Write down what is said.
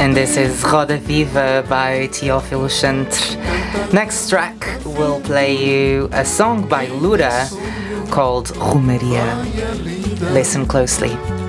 And this is Roda Viva by Teófilo Centre. Next track will play you a song by Lura called Romaria. Listen closely.